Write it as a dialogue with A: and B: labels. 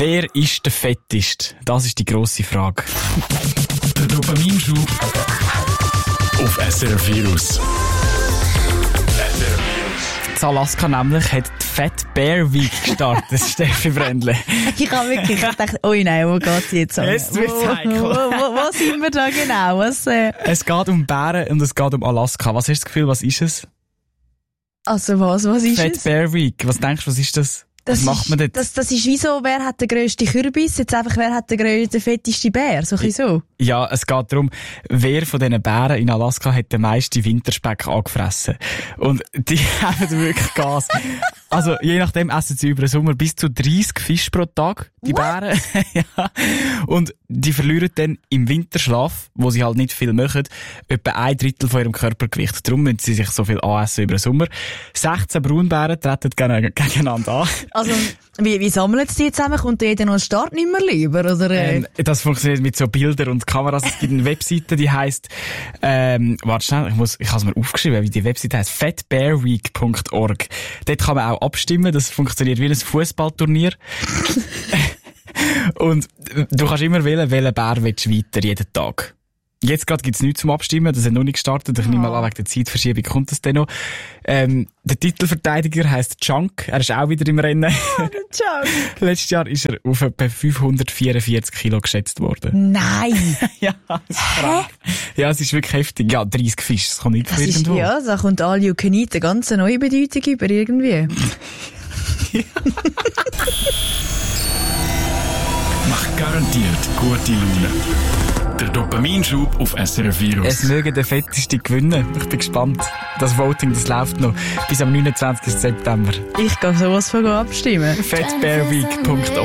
A: Wer ist der Fetteste? Das ist die grosse Frage.
B: Der Dopaminschub auf SRF Virus.
A: In Alaska nämlich hat die Fat Bear Week gestartet, Steffi Brändle.
C: Ich habe wirklich gedacht, oh nein, wo geht's jetzt an?
A: Jetzt wird's heikel.
C: Wo sind wir da genau?
A: Es geht um Bären und es geht um Alaska. Was hast du das Gefühl, was ist es?
C: Also was ist
A: Fat
C: es?
A: Bear Week. Was denkst du, was ist das? Was macht man dort?
C: Das ist wie so, wer hat den grössten Kürbis, jetzt einfach, wer hat den fetteste Bär, so ein bisschen so.
A: Ja, es geht darum, wer von diesen Bären in Alaska hat den meisten Winterspeck angefressen. Und die haben wirklich Gas. Also, je nachdem essen sie über den Sommer bis zu 30 Fische pro Tag, die Bären. Ja. Und die verlieren dann im Winterschlaf, wo sie halt nicht viel machen, etwa 1/3 von ihrem Körpergewicht. Darum müssen sie sich so viel anessen über den Sommer. 16 Braunbären treten gegeneinander an.
C: Also, wie sammeln sie die zusammen? Kommt jeder noch ein Startnummer lieber, oder?
A: Das funktioniert mit so Bildern und Kameras. Es gibt eine Webseite, die heisst, warte schnell, ich habe es mir aufgeschrieben, wie die Webseite heisst, fatbearweek.org. Dort kann man auch abstimmen, das funktioniert wie ein Fußballturnier. Und du kannst immer wählen, welchen Bär willst du weiter, jeden Tag. Jetzt gerade gibt's nichts zum Abstimmen, das hat noch nicht gestartet. Ich nehme mal an, wegen der Zeitverschiebung kommt das dann noch. Der Titelverteidiger heisst Chunk, er ist auch wieder im Rennen.
C: Oh, der Chunk.
A: Letztes Jahr ist er auf etwa 544 Kilo geschätzt worden.
C: Nein!
A: Ja, das ist krank. Ja, es ist wirklich heftig. Ja, 30 Fische, das kommt nicht von irgendwo.
C: Ja, da kommt All You Can Eat eine ganz neue Bedeutung über irgendwie.
B: Macht garantiert gute Laune. Der Dopaminschub auf SRF Virus.
A: Es mögen der Fetteste gewinnen. Ich bin gespannt. Das Voting, das läuft noch bis am 29. September.
C: Ich gehe sowas von abstimmen.
A: fatbearweek.org